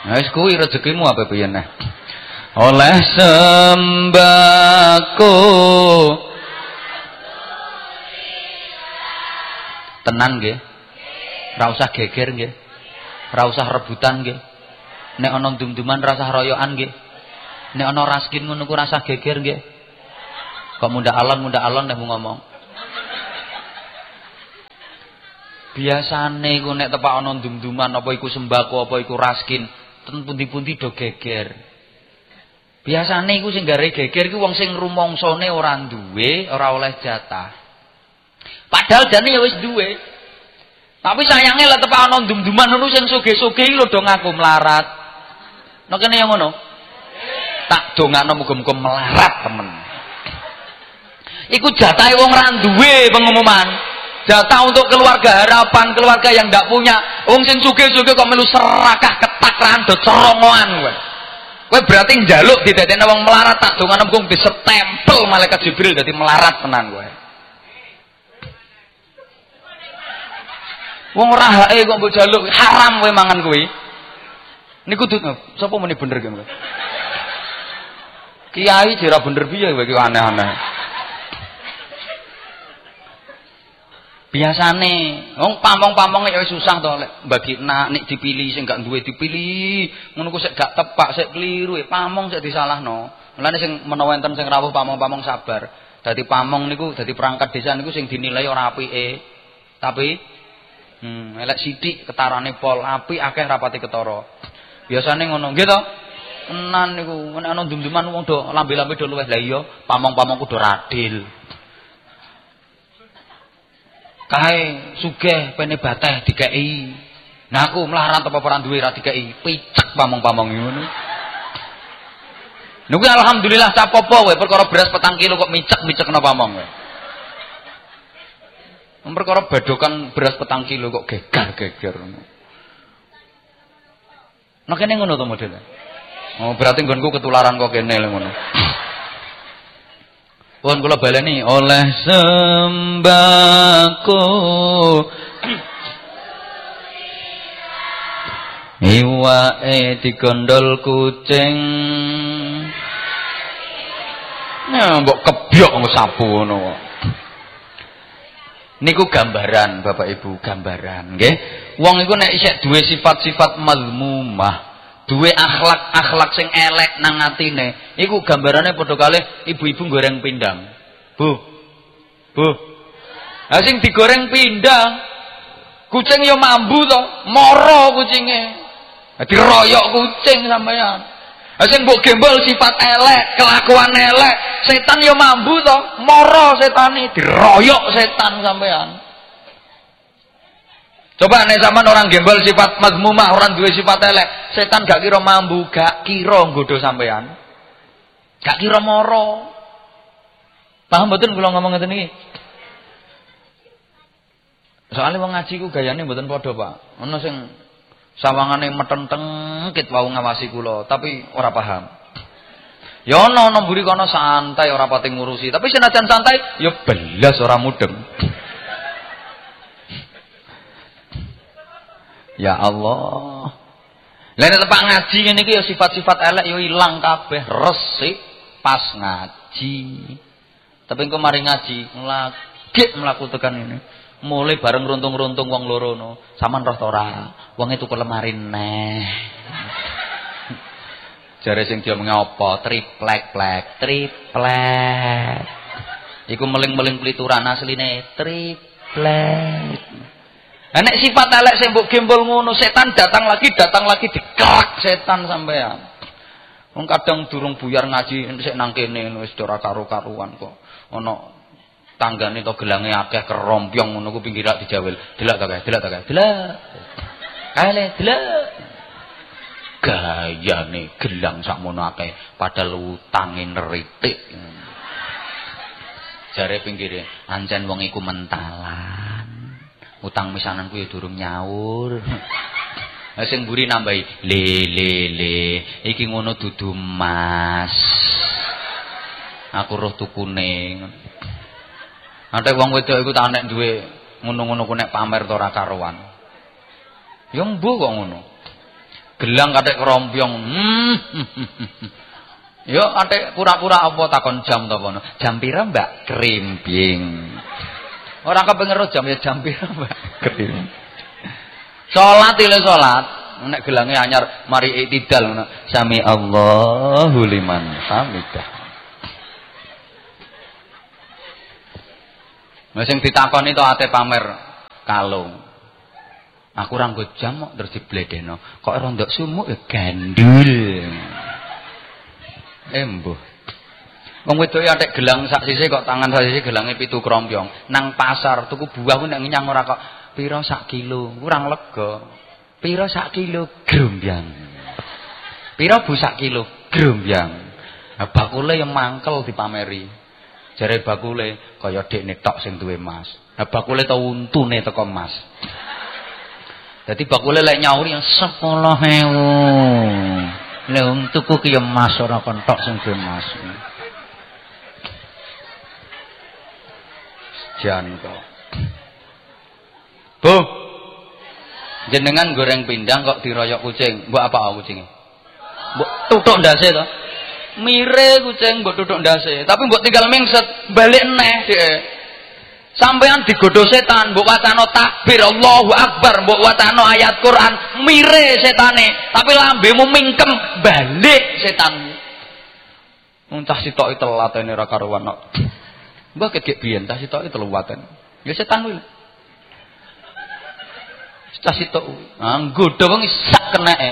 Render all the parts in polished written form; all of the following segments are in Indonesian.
Wis kuwi rezekimu apa piye neh. Oleh sembako tenan nggih. Ora usah geger nggih. Ora usah rebutan nggih. Nek ana dum-duman ora usah royokan nggih. Nek ana raskin ngono ku ora usah geger nggih. Kok munda alon nek ngomong. Biasane iku nek tepak ana dum-duman apa iku sembako apa iku raskin, ten pundi-pundi do geger. Biasane iku sing gare geger iku wong sing rumongsane ora duwe, ora oleh jatah. Padahal jane ya wis duwe. Tapi sayange lek tepak ana dum-duman ngono sing sugih-sugih iki lho do ngaku melarat. Nek kene yang ngono. Tak dongakno muga-muga melarat temen. Iku jatahe wong ra duwe pengumuman. Jatah untuk keluarga harapan, keluarga yang ndak punya. Wong sing sugih-sugih kok melu serakah ketak rando cerongoan kowe. Kowe berarti njaluk didadekne wong melarat tak dongane mung disestempel malaikat Jibril dadi melarat tenan kowe. Wong ora hake kok mbok jaluk, haram kowe mangan kuwi. Niku sapa muni bener ki kowe? Kiai jera bener piye kowe iki aneh-aneh. Biasane wong pamong-pamonge ya susah to lek bagi nek dipilih sing gak duwe dipilih ngono ku sik gak tepak sik kliru pamong sik disalahno. Mulane sing menawa enten sing rawuh pamong-pamong sabar. Dadi pamong niku dadi perangkat desa niku sing dinilai ora apike. Tapi elek sithik ketarane pol apik akeh rapati ketara. Biasane ngono nggih to. Tenan niku nek ana dum-duman wong do lambe-lambe do luweh. Lah iya pamong-pamong kudu radil. Kae sugih pene bateh dikeki. Nah aku melarat apa ora duwe ra dikeki. Picek pamong-pamong ngono. Niku alhamdulillah capopo kowe perkara beras 4 kilo kok micek-micekno pamong kowe. Perkara badokan beras 4 kilo kok gegar-geger ngono. Nah kene ngono to modele. Oh berarti nggonku ketularan kok kene lho ngono. Pun kula baleni oleh sembako iwake digondol kucing. Nah mbok kebyok sapu ngono kok. Niku gambaran Bapak Ibu, gambaran nggih. Wong iku nek isih duwe sifat-sifat mazmumah, duwe akhlak sing elek nang atine, iku gambarane padha kalih ibu-ibu goreng pindang. Bu. Ha sing digoreng pindang, kucing ya mambu to, mara kucinge. Diroyok kucing sampean. Ha sing mbok gembol sifat elek, kelakuan elek, setan ya mambu to, mara setane, diroyok setan sampean. Coba nek sampean orang gembol sifat mazmumah, orang duwe sifat elek, setan gak kira mambu, gak kira nggodho sampean. Gak kira mara. Paham mboten kula ngomong ngeten iki? Soale wong ngaji ku gayane mboten padha, Pak. Ana sing sawangane metentengkit wau ngawasi kula, tapi ora paham. Ya ana mburi kono santai ora pati ngurusi, tapi senajan santai ya belas ora mudeng. Ya Allah. Lah nek tepak ngaji ngene iki ya sifat-sifat elek ya ilang kabeh, resik pas ngaji. Tapi engko mari ngaji, lagi mlaku tekan ini. Mulai bareng runtung-runtung wong loro no. Saman roh ta ora? Wong itu tuku lemari neh. Jare sing dia ngopo? Triplek. Iku meling-meling pelituran asline triplek. Nek sifat elek sing mbok gembol ngono, setan datang lagi dikerak setan sampean. Wong kadang durung buyar ngaji sik nang kene wis ora karo-karuan kok. Ana tanggane to gelange akeh kerompyong ngono ku pinggirak dijawel. Delak ta kae, delak. Kale delak. Gayane gelang sakmono akeh padahal utange neritik. Jare pinggire, ancen wong iku mentalan. Utang misanan ku ya durung nyaur. Lah sing mburi nambahi le. Iki ngono dudu mas. Aku roh tukune. Nek wong wedok iku tak nek duwe ngono-ngono ku nek pamer to ora karuan. Ya mbuh kok ngono. Gelang kathek krombyong. Yo atik pura-pura apa takon jam to kono. Jam pira, Mbak? Krimping. Ora kepengin jam ya jam pira, Mbak? Krimping. Salat ile salat. Nek gelange anyar mari iktidal ngono. Sami Allahu liman hamidah. Lah sing ditakoni to ate pamer kalung. Aku ora nggo jam kok terus dibledeno. Kok ora ndok sumuk ya gandul. Embuh. Wong wedoke atik gelang sak sisi kok tangan sak sisi gelange 7 krompyong. Nang pasar tuku buah ku nek nyang ora kok pira sak kilo, kurang lega. Pira sak kilo grombyang. Pira bu sak kilo grombyang. Nah, bakule yang mangkel dipameri. Jare bakule kaya dekne tok sing duwe emas. Nah, bakule to untune teko emas. Dadi bakule lek nyauri yang 10.000. Lha wong tuku ki emas ora kon tok sing duwe emas. Jan kok. Bu. Jenengan goreng pindang kok diroyok kucing. Mbok apa kucinge? Mbok tutuk ndase to. Mire kucing mbok tutuk ndase, tapi mbok tinggal mingset, balik neh dhek. Sampeyan digodho setan, mbok wacana takbir Allahu Akbar, mbok wacana ayat Quran, mire setane, tapi lambemu mingkem, balik setan. Entah sitoki telatene ora karuan kok. Mbok kek biyen entah sitoki teluwaten. Ya setan kuwi. Entah sitok. Ah nggodho wong sak keneke.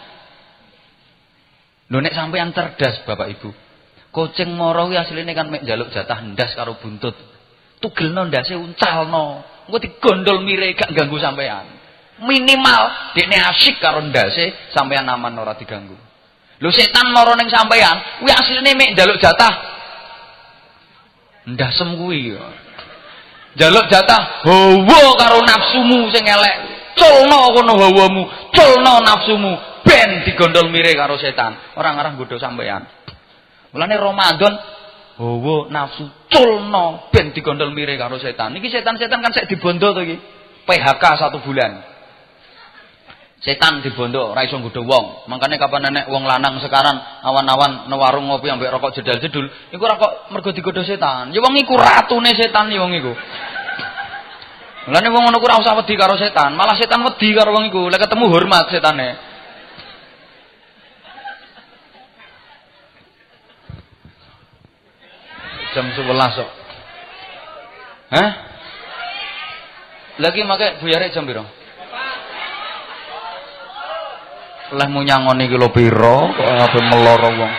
Lho nek sampeyan cerdas Bapak Ibu. Kucing moro kuwi asline kan mek njaluk jatah ndas karo buntut. Tugelno ndase uncalno. Engko digondol mire gak ganggu sampean. Minimal dekne asyik karo ndase sampean aman ora diganggu. Lho setan moro ning sampean, kuwi asline mek njaluk jatah ndasem kuwi. Njaluk jatah hawa karo nafsumu sing elek. Culno kono hawamu, culno nafsumu, ben digondol mire karo setan. Ora ngarah nggodho sampean. Mulane Ramadan hawa nafsu culno ben digondol mire karo setan. Niki setan-setan kan sek dibondo to iki. PHK 1 bulan. Setan dibondo ora iso nggodho wong. Makane kapan nenek wong lanang sekarang awan-awan nang warung ngopi ambek rokok jedal-jedul, iku ora kok mergo digodho setan. Ya wong iku ratune setan ya wong iku. Mulane wong ngono ku ora usah wedi karo setan, malah setan wedi karo wong iku. Lek ketemu hormat setane. Jam 11 kok. Hah? Lagi make buyare jam piro? Lah mu nyangoni iki lho piro kok ngabe meloro wong.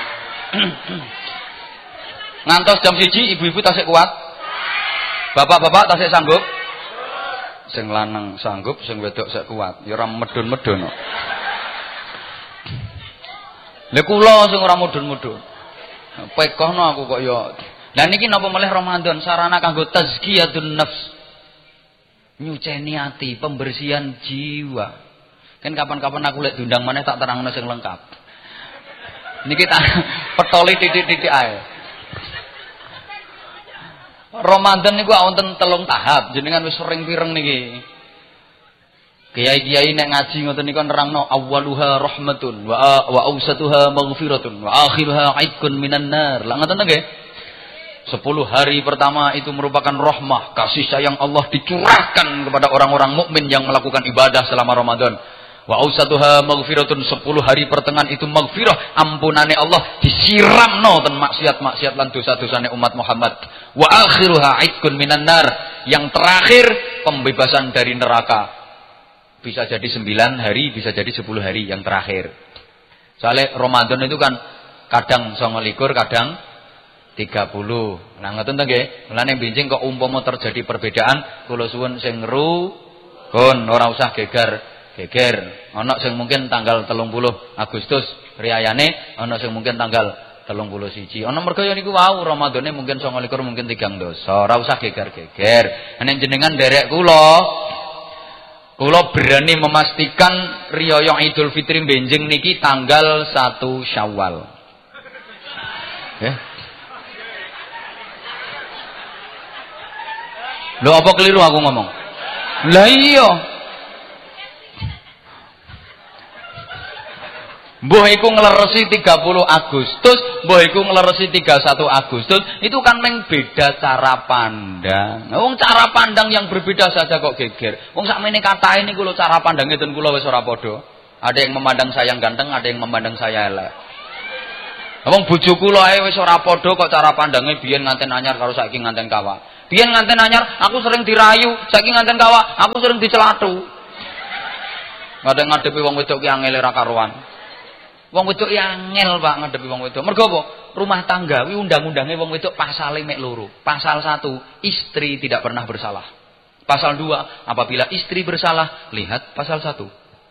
Ngantos jam 1 ibu-ibu tasik kuat. Bapak-bapak tasik sanggup. Sing lanang sanggup, sing wedok sik kuat. Ya ora medun-medun kok. Lha kula sing ora mudun-mudun. Pekohno aku kok ya. Lah niki napa melih Ramadan sarana kanggo tazkiyatun nafs. Nyuceni ati, pembersihan jiwa. Kan kapan-kapan aku lek diundang maneh tak terangno sing lengkap. Niki tak petoli titik-titik ae. Ramadan niku wonten 3 tahap. Jenengan wis sering pireng niki. Kiai-kiai nek ngaji ngoten niku nerangno awwaluha rahmatun wa awsatuha maghfiratun wa akhiruha 'itqun minan nar. Lah ngoten nggih. 10 hari pertama itu merupakan rahmah, kasih sayang Allah dicurahkan kepada orang-orang mukmin yang melakukan ibadah selama Ramadan. Wa ausatuha maghfiratun, 10 hari pertengahan itu maghfirah, ampunane Allah disiramno ten maksiat-maksiat lan dosa-dosane umat Muhammad. Wa akhiruha 'itqun minan nar, yang terakhir pembebasan dari neraka. Bisa jadi 9 hari, bisa jadi 10 hari yang terakhir. Soalnya Ramadan itu kan kadang 29, kadang 30. Nah ngoten to nggih. Mulane benjing kok umpama terjadi perbedaan, kula suwun sing rukun, ora usah geger. Ana sing mungkin tanggal 30 Agustus riyayane, ana sing mungkin tanggal 31. Ana mergo ya niku wau Ramadane mungkin 29, mungkin 3 dosa. Ora usah geger-geger. Nek jenengan derek kula berani memastikan riyaya Idul Fitri benjing niki tanggal 1 Syawal. Lho apa keliru aku ngomong? Lah iya. Mbah iku ngleresi 30 Agustus, mbah iku ngleresi 31 Agustus, itu kan meng beda cara pandang. Wong cara pandang yang berbeda saja kok geger. Wong sakmene katahe niku lho cara pandang ngeten kula wis ora padha. Ada yang memandang saya ganteng, ada yang memandang saya elek. Wong bojo kula ae wis ora padha kok cara pandange biyen nganten anyar karo saiki nganten kawak. Biyen nganten anyar aku sering dirayu, saiki nganten kawak aku sering dicelathu. Ngadep-ngadepi wong wedok ki angel ora karuan. Wong wedok angel Pak ngadepi wong wedok. Mergo apa? Rumah tangga kuwi undang-undange wong wedok pasale mek loro. Pasal 1, istri tidak pernah bersalah. Pasal 2, apabila istri bersalah, lihat pasal 1.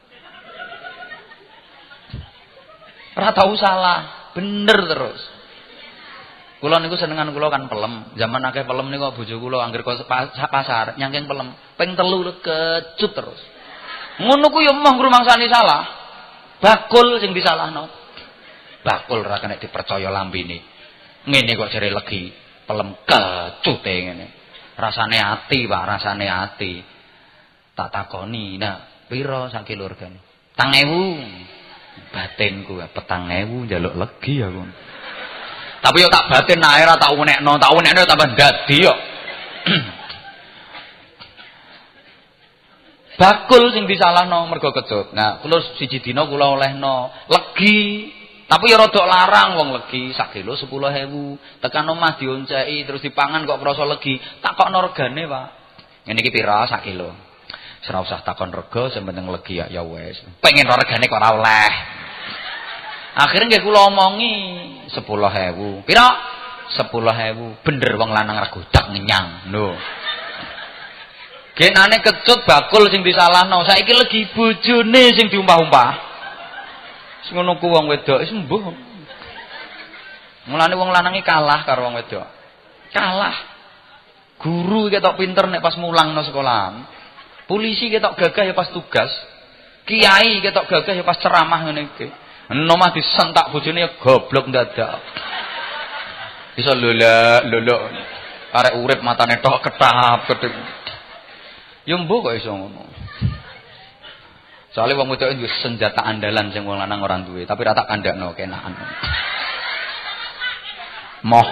Ora tau salah, bener terus. Kula niku senengan kula kan pelem. Zaman akeh pelem niku bojo kula anggere kok pasar nyangking pelem. Ping 3 kecut terus. Ngono ku ya mong ngrumangsani salah. Bakul sing disalahno. Bakul ora kena dipercaya lambene. Ngene kok jare legi, pelem kecute ngene. Rasane ati, Pak, rasane ati. Tak takoni, "Nah, pira sak kilo regane?" 4.000. Batinku 4.000 njaluk legi aku. Tapi yo tak batin ae ora tak unekno tambah dadi yo. Bakul sing disalahno mergo kecut. Nah, kula siji dina kula olehno legi, tapi ya rada larang wong legi sak kilo 10.000. Tekan omah dionceki terus dipangan kok krasa legi. Takokno regane, Pak. Ngene iki pira sak kilo? Ora usah takon rega, sing penting legi ya wis. Pengen ro regane kok ora oleh. Akhirnya nggih kula omongi 10.000. Pira? 10.000. Bener wong lanang regodak ngenyang. Lho. Genane kecut bakul sing disalahno. Saiki legi bojone sing diumpah-umpah. Sing ngono ku wong wedok wis mbuh. Mulane wong lanang iki kalah karo wong wedok. Kalah. Guru ketok pinter nek pas mulang nang sekolahan. Polisi ketok gagah ya pas tugas. Kiai ketok gagah ya pas ceramah ngene iki. Enomah disentak bojone ya goblok dadak. Bisa lolok. Arek urip matane tok ketap-ketip. Ya mbuh kok iso ngono. Soale wong wedok duwe senjata andalan sing wong lanang ora duwe, tapi ra tak kandakno kenakan. Moh.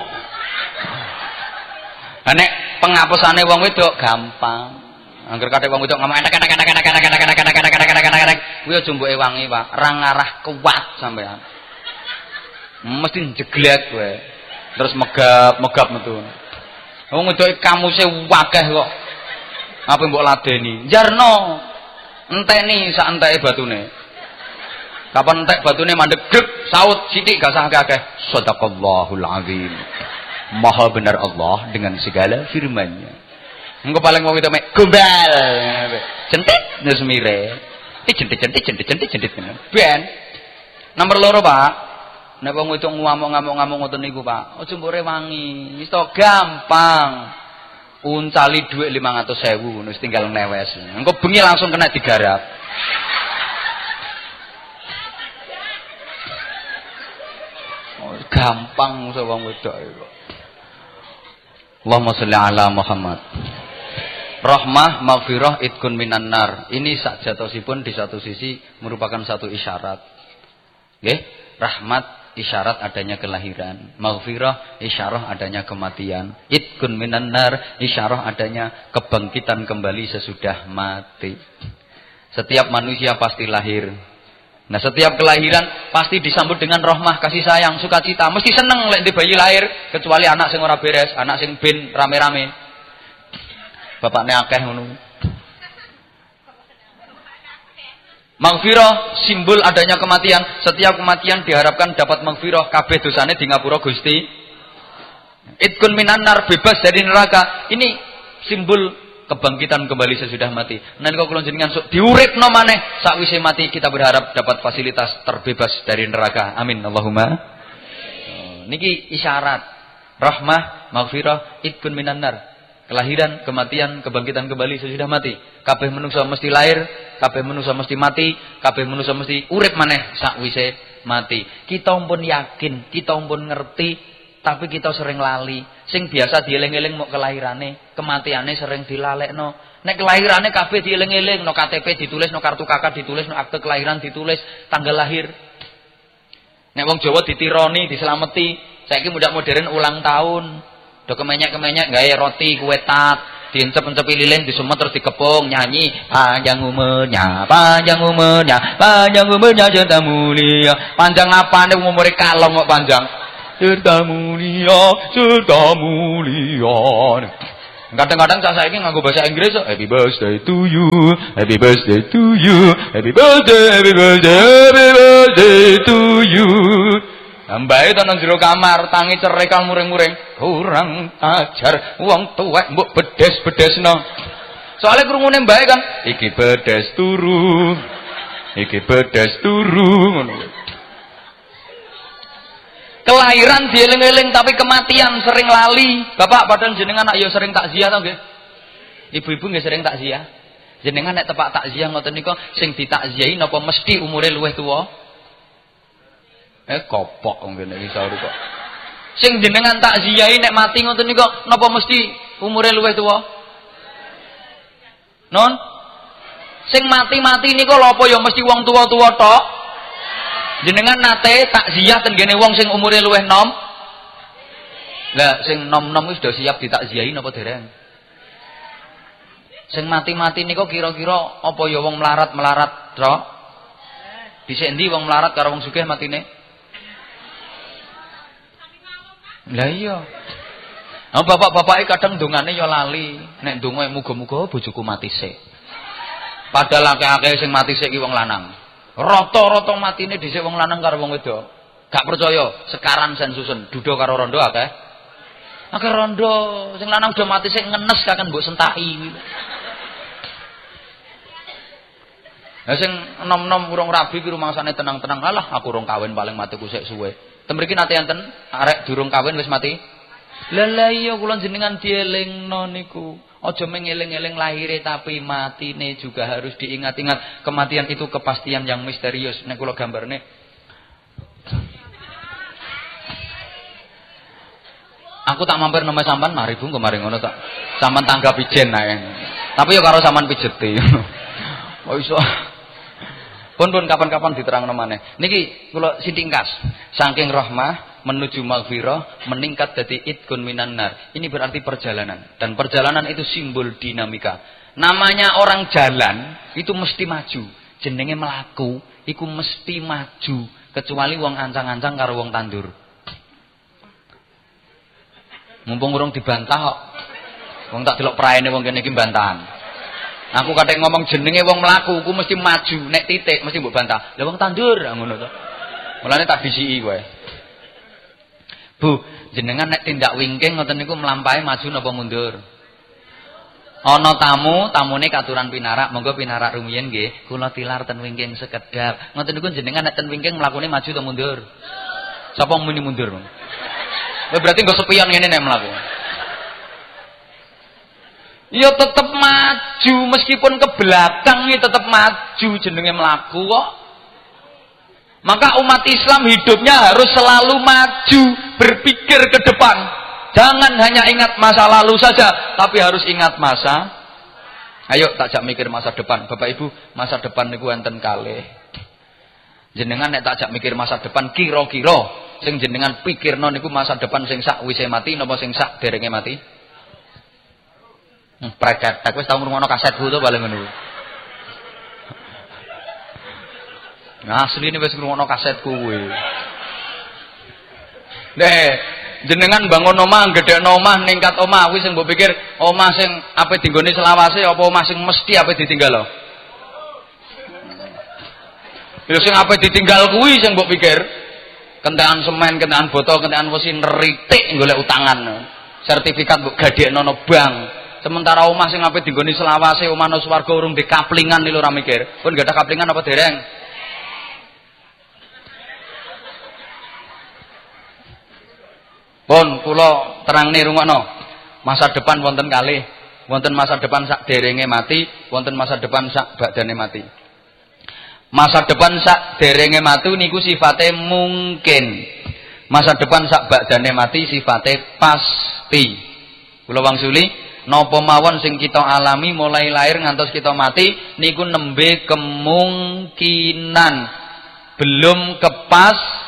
Nek penghapusane wong wedok gampang. Angger kate wong wedok ngomong enak kuwi aja mbuke wangi, Pak. Ra ngarah kuat sampean. Mesti jeglek kowe. Terus megap metu. Wong wedok kamuse wakeh kok. Apa mbok ladeni? Jarno. Enteni sak enteke batune. Kapan entek batune mandeg grek saut sithik gak usah akeh. Shadaqallahul azim. Maha benar Allah dengan segala firman-Nya. Engko paling wong itu mek gombal. Jentik wis mire. Jentik. Ben. Nomor 2, Pak. Nek wong itu ngamuk-ngamuk ngoten niku, Pak. Aja mbok rewangi. Wis to gampang. Uncali dhuwit 500.000 wis tinggal newes. Engko bengi langsung kena digarap. Oh, gampang musuh wong wedok iku. Allahumma sholli ala Muhammad. Rahmah, maghfirah, idkun minan nar. Ini sakjatosipun di satu sisi merupakan satu isyarat. Nggih, rahmat isyarat adanya kelahiran, maghfirah isyarat adanya kematian, idkun minan nar isyarat adanya kebangkitan kembali sesudah mati. Setiap manusia pasti lahir. Nah, setiap kelahiran pasti disambut dengan rahmah, kasih sayang, sukacita. Mesti seneng lek bayi lahir, kecuali anak sing ora beres, anak sing ben rame-rame. Bapakne akeh ngono. Maghfirah simbol adanya kematian. Setiap kematian diharapkan dapat maghfirah, kabeh dosane di ngapura Gusti. Idkun minan nar, bebas dari neraka. Ini simbol kebangkitan kembali sesudah mati. Nalika kula jenengan sok diuripno maneh sakwise mati, kita berharap dapat fasilitas terbebas dari neraka. Amin Allahumma. Niki isyarat rahmah, maghfirah, idkun minan nar. Kelahiran, kematian, kebangkitan kembali sesudah mati. Kabeh manungsa mesti lahir, kabeh manungsa mesti mati, kabeh manungsa mesti urip maneh sakwise mati. Kita pun yakin, kita pun ngerti, tapi kita sering lali. Sing biasa dieling-eling mok kelahirane, kematiane sering dilalekno. Nek kelahirane kabeh dieling-eling, no KTP ditulis, no kartu kakak ditulis, no akte kelahiran ditulis, tanggal lahir. Nek wong Jawa ditironi, diselameti, saiki mudah modern ulang tahun. Do kemenyek-kemenyek gawe roti, kue tat, diencep-encepi lilin, disumet terus dikepung, nyanyi panjang umurnya, panjang umurnya, panjang umurnya serta mulia. Panjang apane wong umure kalong kok panjang. Serta mulia, serta mulia. Kadang-kadang saya ini nganggo bahasa Inggris, happy birthday to you, happy birthday to you, happy birthday, happy birthday, happy birthday to you. Mbake ta nang jero kamar, tangi cerekal muring-muring, kurang ajar, wong tuwek mbok bedes-bedesno. Soale krungune mbake kan, iki bedes turu, iki bedes turu ngono. Kelahiran dieling-eling tapi kematian sering lali. Bapak padahal jenengan anak ya sering takziah to nggih. Ibu-ibu nggih sering takziah. Jenengan nek tepak takziah ngoten nika sing ditakziahi napa mesti umure luwih tuwa? Kopok ngene iki sauri kok. Sing jenengan takziahi nek mati ngoten nika napa mesti umure luwih tuwa? Non? Sing mati-mati nika lho apa ya mesti wong tuwa-tuwa tok? Jenengan nate takziah ten gene wong sing umure luwih nom. Lah sing nom-nom wis sudah siap ditakziahi napa dereng? Sing mati-mati niku kira-kira apa ya wong melarat-melarat, Tro? Dhisik endi wong melarat karo wong sugih matine? Lah iya. Nah, bapak-bapake kadang ndongane ya lali. Nek ndonga muga-muga bojoku mati sik. Padahal akeh-akeh sing mati sik ki wong lanang. Rata-rata matine dhisik wong lanang karo wong wedok. Gak percaya, sekaran sen susun, duda karo rondo akeh. Akeh rondo, sing lanang udah mati sik ngenes kaken mbok sentaki. Lah sing enom-enom urung rabi ki rumangsane tenang-tenang, alah aku urung kawin paling matiku sik suwe. Ten mriki nate enten arek durung kawin wis mati. Lah iya kula jenengan dielingno niku. Aja mengeling-eling lahire tapi matine juga harus diingat-ingat. Kematian itu kepastian yang misterius. Nek kula gambarne. Aku tak mampir nama sampean mari Bu kemarin ngono tak. Sampean tanggapi jen ae. Tapi yo karo sampean pijeti. Oh iso. Pun kapan-kapan diterangno maneh. Niki kula sithingkas. Saking rahmah menuju maghfirah meningkat dadi idkun minan nar. Ini berarti perjalanan dan perjalanan itu simbol dinamika. Namanya orang jalan itu mesti maju. Jenenge melaku iku mesti maju kecuali wong ancang-ancang karo wong tandur. Mumpung urung dibantah kok. Wong tak delok praene wong kene iki bantahan. Aku kadang ngomong jenenge wong mlaku ku mesti maju, nek titik mesti mbok bantah. Lah wong tandur ngono to. Mulane tak bisiki kowe. Bu, jenengan nek tindak wingking ngoten niku mlampahi maju napa mundur? Ana tamu, tamune katuran pinarak, monggo pinarak rumiyin nggih, kula tilar ten wingking sekedap. Ngoten niku jenengan nek ten wingking mlakune maju ta mundur? Sapa muni mundur? Berarti nggo sepion ngene nek mlaku. Ya tetep maju meskipun ke belakang iki tetep maju jenenge mlaku kok. Maka umat Islam hidupnya harus selalu maju, berpikir ke depan. Jangan hanya ingat masa lalu saja, tapi harus ingat masa. Ayo takjak mikir masa depan. Bapak Ibu, masa depan niku enten kalih. Jenengan nek takjak mikir masa depan kira-kira sing jenengan pikirno niku masa depan sing sak wise mati napa sing sak derenge mati? Preket, tak wis tau ngrungokno kasetku to paling ngono. Nah, asline wis ngrungokno kasetku kuwi. Nek jenengan bangun omah, gedhekno omah, ningkat omah, kuwi sing mbok pikir omah sing ape dinggone selawase apa omah sing mesti ape ditinggal lho. Ya sing ape ditinggal kuwi sing mbok pikir. Kentekan semen, kentekan botol, kentekan wesi neritik golek utangan. Sertifikat mbok gadhekno nang bank. Sementara omah sing ape dinggone selawase, omah nang swarga urung dikaplingan lho ora mikir. Pun gak ada kaplingan apa dereng? Pun kula terangne rungokno. Masa depan wonten kalih. Wonten masa depan sak derenge mati, wonten masa depan sak badane mati. Masa depan sak derenge mati niku sifate mungkin. Masa depan sak badane mati sifate pasti. Kula wangsuli napa mawon sing kita alami mulai lahir ngantos kita mati niku nembe kemungkinan belum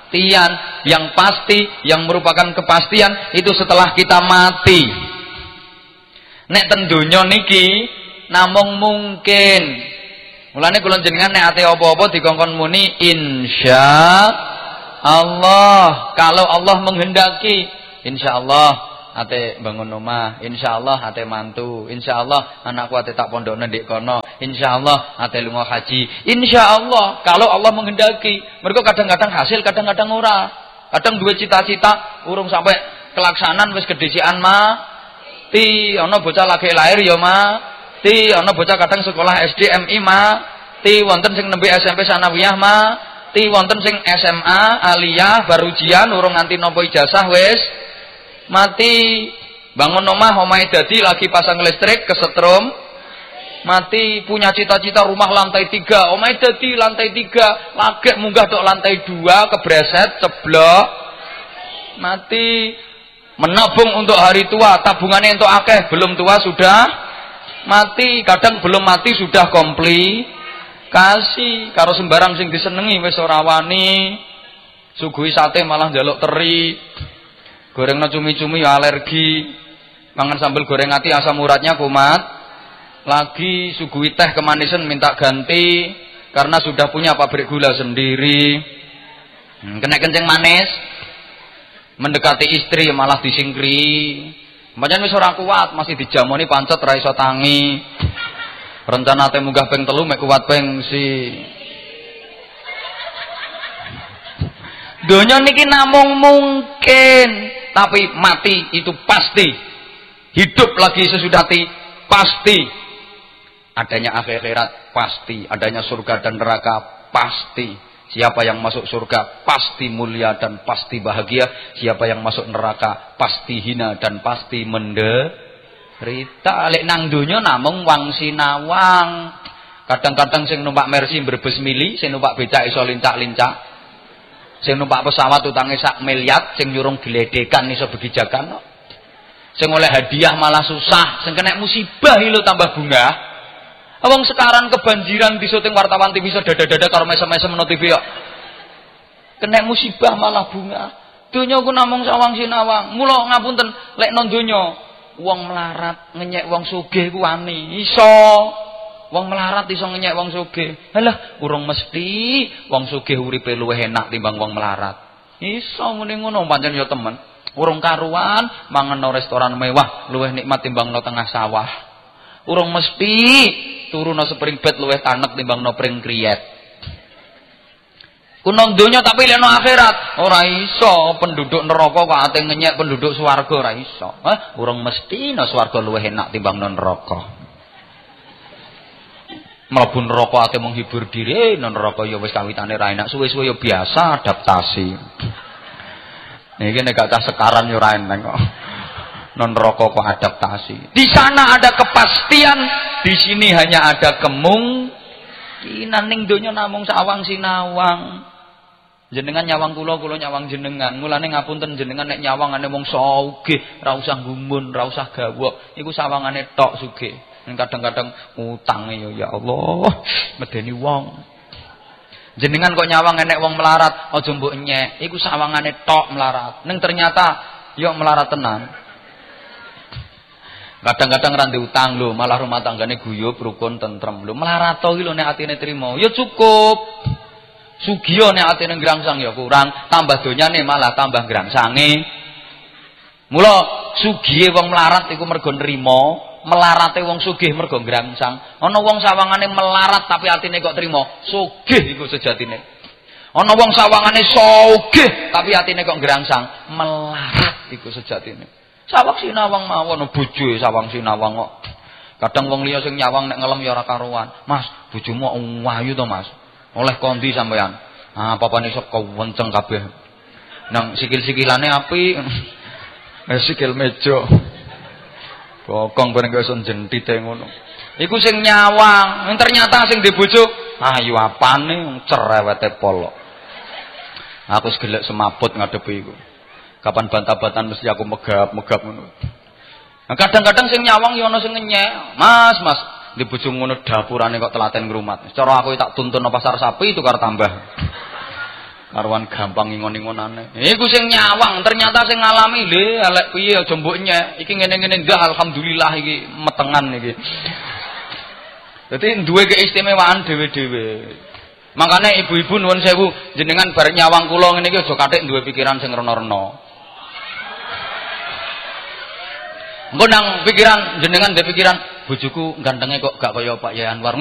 Yang pasti, yang merupakan kepastian itu setelah kita mati. Nek ten donya niki namung mungkin. Mulane kula jenengan nek ate apa-apa dikongkon muni insya Allah. Kalau Allah menghendaki, insya Allah ate bangun omah, insyaallah ate mantu, insyaallah anakku ate tak pondokne ndek kono, insyaallah ate lunga haji, insyaallah kalau Allah menghendaki. Mergo kadang-kadang hasil, kadang-kadang ora. Kadang duwe cita-cita urung sampai kelaksanan wis gedhecikan mati. Ana bocah lagi lahir ya mati, ana bocah kadang sekolah SD MI mati, wonten sing nembe SMP sanawiyah mati, wonten sing SMA aliyah baru ujian urung nganti nampa ijazah wis mati. Bangun omahe dadi lagi pasang listrik kesetrum mati. Punya cita-cita rumah lantai 3, omahe dadi lantai 3 lagi munggah tok lantai 2 kebreset ceblok mati. Menabung untuk hari tua, tabungannya untuk akeh, belum tua sudah mati. Kadang belum mati sudah komplikasi karo sembarang sing disenengi wis ora wani. Suguhi sate malah njaluk teri. Gorengna cumi-cumi ya alergi. Mangan sambal goreng ati asam uratnya kumat. Lagi suguhi teh kemanisan minta ganti karena sudah punya pabrik gula sendiri. Kena kencing manis. Mendekati istri malah disingkri. Pancen wis ora kuat, masih dijamoni pancet ra iso tangi. Rencana teh munggah ping 3 mek kuat ping si. Donya niki namung mungkin, tapi mati itu pasti. Hidup lagi sesudah mati pasti. Adanya akhirat pasti, adanya surga dan neraka pasti. Siapa yang masuk surga pasti mulia dan pasti bahagia. Siapa yang masuk neraka pasti hina dan pasti menderita. Lek nang donya namung wang sinawang. Kadang-kadang sing numpak Mercy Brebes mili, sing numpak becak iso lincak-lincak. Sing numpak pesawat utange sak miliar, sing nyurung geledekan iso begijakan. Sing oleh hadiah malah susah, sing kena musibah lho tambah bunga. Wong sekarang kebanjiran di syuting wartawan TV iso dada-dada karo mesem-mesem no TV kok. Kena musibah malah bunga. Donya ku namung sawang sinawang. Mula ngapunten lek nang donya wong melarat ngenyek wong sugih ku wani. Iso. Wong melarat iso ngenyek wong sugih. Halah, urung mesti wong sugih uripe luwih enak timbang wong melarat. Iso muni ngono pancen ya temen. Urung karuan mangan nang restoran mewah luwih nikmat timbang nang tengah sawah. Urung mesti turu nang spring bed luwih tanek timbang nang pring kriyet. Kuno donya tapi lek nang akhirat ora iso. Penduduk neraka kok ate ngenyek penduduk swarga ora iso. Urung mesti nang swarga luwih enak timbang nang neraka. Mlebu neraka ate menghibur diri, nang neraka ya wis kawitane ra enak, suwe-suwe ya biasa adaptasi. Niki nek gak cah sekaran ya ora eneng kok. Nang neraka kok adaptasi. Di sana ada kepastian, di sini hanya ada kemungkinan. Ning donya namung sawang sinawang. Jenengan nyawang kula nyawang jenengan. Mulane ngapunten jenengan nek nyawangane wong sugih, ra usah gumun, ra usah gawok. Iku sawangane tok sugih. Kadang-kadang utange ya Allah medeni wong. Jenengan kok nyawang enek wong melarat, aja mbok nyek. Iku sawangane tok melarat. Ning ternyata yo melarat tenan. Kadang-kadang ra ndek utang lho, malah rumah tanggane guyub, rukun, tentrem lho. Melarat to iki lho nek atine trimo, ya cukup. Sugiya nek atine ngrangsang ya kurang, tambah donyane malah tambah ngrangsange. Mula sugihe wong melarat iku mergo nrimo. Melarate wong sugih mergo ngrangsang. Ana wong sawangane melarat tapi atine kok trima, sugih iku sejatine. Ana wong sawangane sugih tapi atine kok ngrangsang, melarat iku sejatine. Sawang sinawang mawon bojoe sawang sinawang kok. Kadang wong liya sing nyawang nek ngelem ya ora karuan. Mas, bojomu ayu to, Mas. Oleh kondi sampean. Ah, papane sok kewenceng kabeh. Nang sikil-sikilane apik. Sikil meja. Bokong bareng kaya son jentite ngono. Iku sing nyawang, ternyata sing di bojo ayu apane cerewete polok. Aku segelek semaput ngadepi iku. Kapan bantah-bantahan mesti aku megap-megap ngono. Nah, kadang-kadang sing nyawang ya ana sing ngenyek. Mas, di bojo ngono dapurane kok telaten ngrumat. Cara aku tak tuntun nang pasar sapi itu karo tambah. Karuan gampang ingon-ingonane. Iku sing nyawang, ternyata sing ngalami lho elek piye aja mbok nyek. Iki ngene-ngene ndah alhamdulillah iki metengan iki. Dadi duwe keistimewaan dhewe-dhewe. Makanya ibu-ibu nuwun sewu jenengan bareng nyawang kula ngene iki aja kathik duwe pikiran sing rena-rena. Engko nang pikiran jenengan duwe pikiran bojoku gantenge kok gak kaya Pak Yaya Anwar.